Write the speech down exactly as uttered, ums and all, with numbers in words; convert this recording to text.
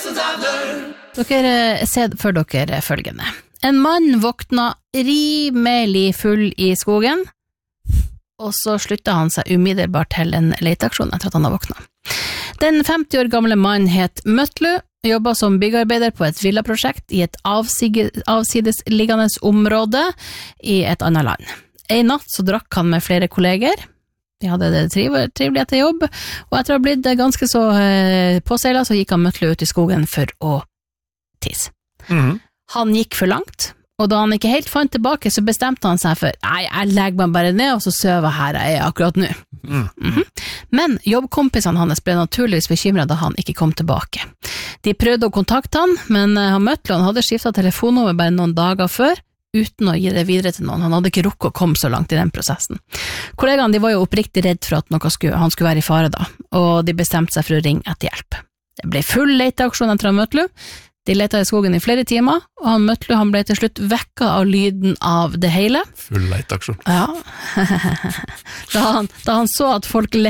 Dere ser for dere følgende. En mann våkna rimelig full i skogen, og så sluttet han seg umiddelbart til en leteaksjon etter at han har våkna. Den femti år gamle mannen het Møtlu, jobbet som byggearbeider på et villaprosjekt i et avsidesliggende område i et annet land. En natt så drakk han med flere kolleger. De hadde det trivelig etter jobb, og etter å ha blitt ganske så påseilet, så gikk han Møtlu ut i skogen for å tisse. Mm-hmm. Han gikk for langt, og da han ikke helt fant tilbake, så bestemte han seg for, nei, jeg legger meg bare ned, og så søver her jeg er akkurat nå. Mm. Mm-hmm. Men jobbkompisene hans ble naturligvis bekymret da han ikke kom tilbake. De prøvde å kontakte han, men han Møtlu, han hadde skiftet telefonnummer bare noen dager før, uten å gi det videre til noen. Han hadde ikke rukket å komme så langt i den prosessen. Kollegaene de var jo oppriktig redd for at noe skulle, han skulle være i fare da, og de bestemte seg for å ringe etter hjelp. Det ble full leteaksjon etter han Møtlu. De lette i skogen i flere timer, og han Møtlu han ble til slutt vekket av lyden av det hele. Full leteaksjon. Ja. da, han, da han så at folk